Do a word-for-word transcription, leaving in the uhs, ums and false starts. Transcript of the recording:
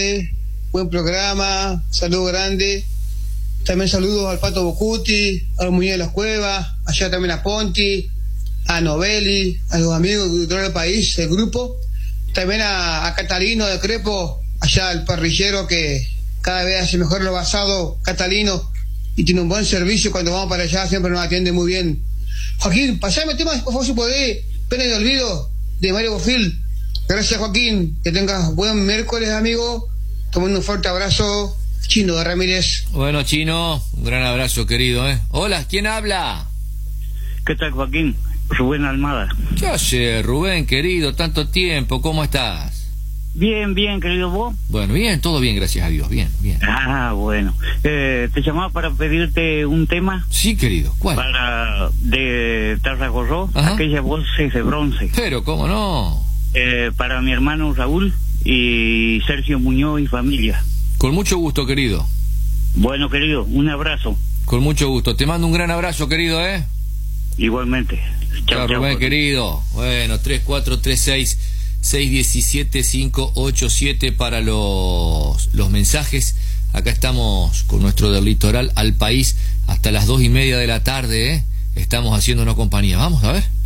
buen programa, saludo grande. También saludos al Pato Bocuti, a los Muñoz de las Cuevas, allá también a Ponti, a Novelli, a los amigos de todo el país, el grupo. También a, a Catalino de Crepo, allá el parrillero que cada vez hace mejor lo basado, Catalino, y tiene un buen servicio cuando vamos para allá, siempre nos atiende muy bien. Joaquín, pasame el tema, por favor, si podés, Pena de Olvido, de Mario Bofil. Gracias, Joaquín, que tengas buen miércoles, amigo. Tomando un fuerte abrazo, Chino de Ramírez. Bueno, Chino, un gran abrazo, querido, ¿eh? Hola, ¿quién habla? ¿Qué tal, Joaquín? Rubén Almada. ¿Qué hace, Rubén, querido? Tanto tiempo, ¿cómo estás? Bien, bien, querido, ¿vos? Bueno, bien, todo bien, gracias a Dios, bien, bien. Ah, bueno. Eh, te llamaba para pedirte un tema. Sí, querido, ¿cuál? Para, de Tarragorró, aquellas voces de bronce. Pero, ¿cómo no? Eh, para mi hermano Raúl y Sergio Muñoz y familia. Con mucho gusto, querido. Bueno, querido, un abrazo. Con mucho gusto. Te mando un gran abrazo, querido, ¿eh? Igualmente. Chao, chao, Rubén, querido. Bueno, tres cuatro tres seis seis uno siete cinco ocho siete para los, los mensajes. Acá estamos con nuestro del litoral al país hasta las dos y media de la tarde, ¿eh? Estamos haciéndonos compañía. Vamos a ver.